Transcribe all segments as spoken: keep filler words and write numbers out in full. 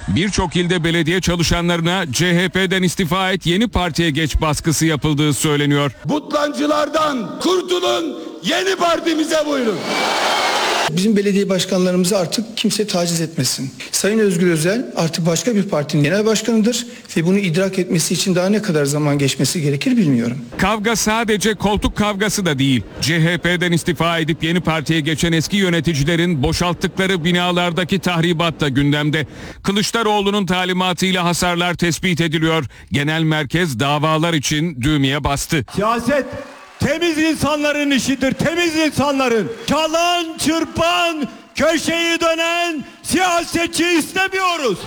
Birçok ilde belediye çalışanlarına C H P'den istifa et, yeni partiye geç baskısı yapıldığı söyleniyor. Butlancılardan kurtulun, yeni partimize buyurun. Bizim belediye başkanlarımızı artık kimse taciz etmesin. Sayın Özgür Özel artık başka bir partinin genel başkanıdır ve bunu idrak etmesi için daha ne kadar zaman geçmesi gerekir bilmiyorum. Kavga sadece koltuk kavgası da değil. C H P'den istifa edip yeni partiye geçen eski yöneticilerin boşalttıkları binalardaki tahribat da gündemde. Kılıçdaroğlu'nun talimatıyla hasarlar tespit ediliyor. Genel merkez davalar için düğmeye bastı. Siyaset temiz insanların işidir, temiz insanların. Çalan, çırpan, köşeyi dönen siyasetçi istemiyoruz.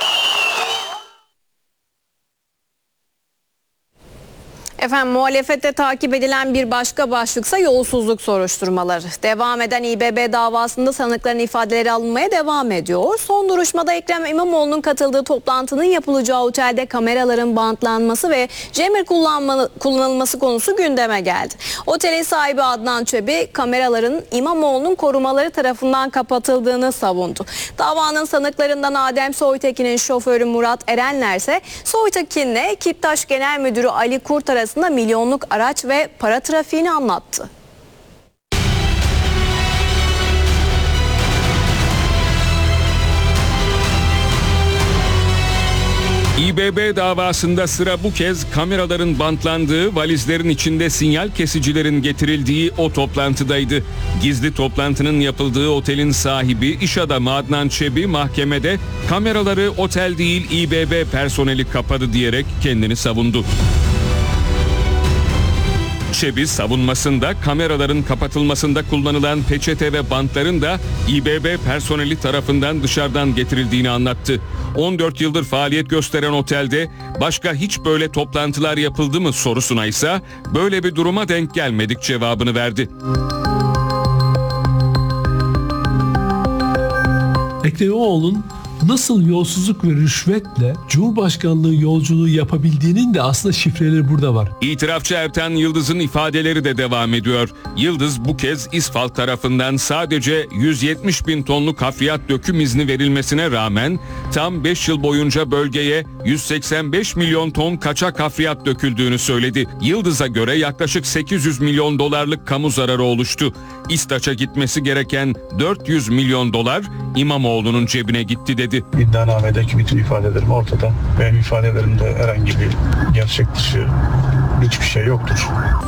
Efendim, muhalefette takip edilen bir başka başlıksa yolsuzluk soruşturmaları. Devam eden İ B B davasında sanıkların ifadeleri alınmaya devam ediyor. Son duruşmada Ekrem İmamoğlu'nun katıldığı toplantının yapılacağı otelde kameraların bantlanması ve jammer kullanma, kullanılması konusu gündeme geldi. Otelin sahibi Adnan Çebi kameraların İmamoğlu'nun korumaları tarafından kapatıldığını savundu. Davanın sanıklarından Adem Soytekin'in şoförü Murat Erenler ise Soytekin'le Kiptaş Genel Müdürü Ali Kurt arasında milyonluk araç ve para trafiğini anlattı. İ B B davasında sıra bu kez kameraların bantlandığı, valizlerin içinde sinyal kesicilerin getirildiği o toplantıdaydı. Gizli toplantının yapıldığı otelin sahibi iş adamı Adnan Çebi mahkemede kameraları otel değil İ B B personeli kapadı diyerek kendini savundu. Çebi savunmasında kameraların kapatılmasında kullanılan peçete ve bantların da İ B B personeli tarafından dışarıdan getirildiğini anlattı. on dört yıldır faaliyet gösteren otelde başka hiç böyle toplantılar yapıldı mı sorusuna ise böyle bir duruma denk gelmedik cevabını verdi. Ekrem İmamoğlu'nun nasıl yolsuzluk ve rüşvetle Cumhurbaşkanlığı yolculuğu yapabildiğinin de aslında şifreleri burada var. İtirafçı Ertan Yıldız'ın ifadeleri de devam ediyor. Yıldız bu kez İSFAL tarafından sadece yüz yetmiş bin tonluk hafriyat döküm izni verilmesine rağmen tam beş yıl boyunca bölgeye yüz seksen beş milyon ton kaçak hafriyat döküldüğünü söyledi. Yıldız'a göre yaklaşık sekiz yüz milyon dolarlık kamu zararı oluştu. İSTAÇ'a gitmesi gereken dört yüz milyon dolar İmamoğlu'nun cebine gitti dedi. İddianamedeki bütün ifadelerim ortada. Benim ifadelerimde herhangi bir gerçek dışı hiçbir şey yoktur.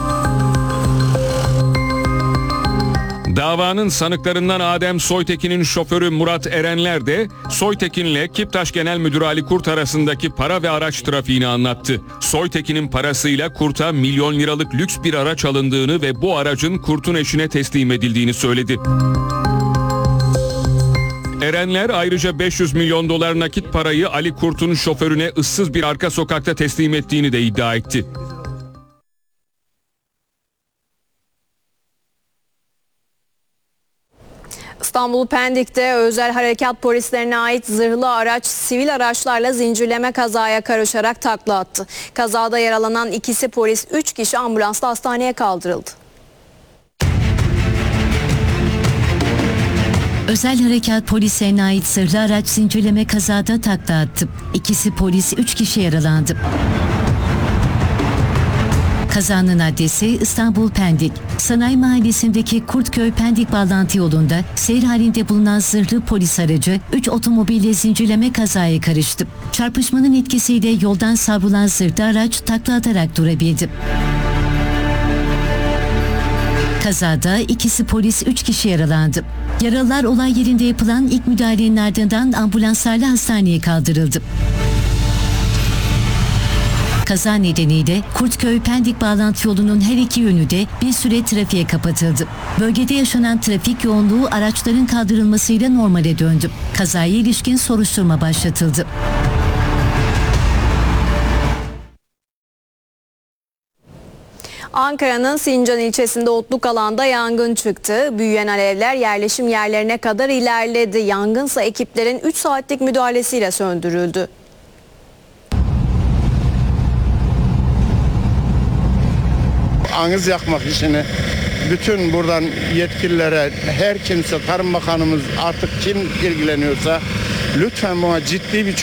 Davanın sanıklarından Adem Soytekin'in şoförü Murat Erenler de Soytekin'le Kiptaş Genel Müdürü Ali Kurt arasındaki para ve araç trafiğini anlattı. Soytekin'in parasıyla Kurt'a milyon liralık lüks bir araç alındığını ve bu aracın Kurt'un eşine teslim edildiğini söyledi. Erenler ayrıca beş yüz milyon dolar nakit parayı Ali Kurt'un şoförüne ıssız bir arka sokakta teslim ettiğini de iddia etti. İstanbul Pendik'te özel harekat polislerine ait zırhlı araç sivil araçlarla zincirleme kazaya karışarak takla attı. Kazada yaralanan ikisi polis, üç kişi ambulansla hastaneye kaldırıldı. Özel harekat polislerine ait zırhlı araç zincirleme kazada takla attı. İkisi polis, üç kişi yaralandı. Kazanın adresi İstanbul Pendik. Sanayi Mahallesi'ndeki Kurtköy Pendik bağlantı yolunda seyir halinde bulunan zırhlı polis aracı üç otomobille zincirleme kazaya karıştı. Çarpışmanın etkisiyle yoldan savrulan zırhlı araç takla atarak durabildi. Kazada ikisi polis, üç kişi yaralandı. Yaralılar olay yerinde yapılan ilk müdahalenin ardından ambulanslarla hastaneye kaldırıldı. Kaza nedeniyle Kurtköy Pendik bağlantı yolunun her iki yönü de bir süre trafiğe kapatıldı. Bölgede yaşanan trafik yoğunluğu araçların kaldırılmasıyla normale döndü. Kazaya ilişkin soruşturma başlatıldı. Ankara'nın Sincan ilçesinde otluk alanda yangın çıktı. Büyüyen alevler yerleşim yerlerine kadar ilerledi. Yangınsa ekiplerin üç saatlik müdahalesiyle söndürüldü. Anız yakmak işini bütün buradan yetkililere, her kimse, Tarım Bakanımız artık kim ilgileniyorsa lütfen buna ciddi bir